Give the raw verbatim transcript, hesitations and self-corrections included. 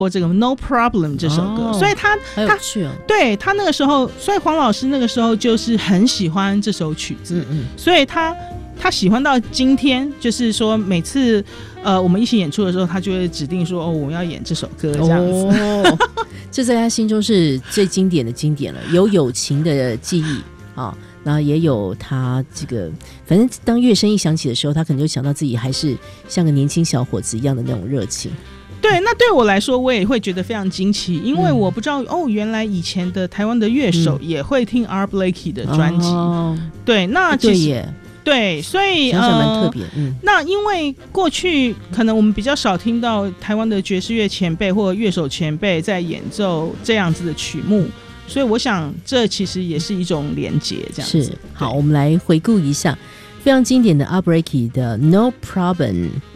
过这个 No Problem 这首歌，哦、所以他好有趣哦。 对他那个时候，所以黄老师那个时候就是很喜欢这首曲子，嗯嗯，所以他他喜欢到今天，就是说每次呃我们一起演出的时候，他就会指定说哦我们要演这首歌这样子。哦， 这在他心中是最经典的经典了，有友情的记忆啊。然后也有他这个，反正当乐声一响起的时候，他可能就想到自己还是像个年轻小伙子一样的那种热情。 对，那对我来说我也会觉得非常惊奇，因为我不知道、嗯、哦原来以前的台湾的乐手也会听 Art Blakey 的专辑、哦、对，那其实对耶， 对，所以想想蛮特别、呃嗯、 那因为过去可能我们比较少听到台湾的爵士乐前辈或乐手前辈在演奏这样子的曲目，所以我想这其实也是一种连结这样子。 是，好，我们来回顾一下非常经典的 Art Blakey 的 No Problem。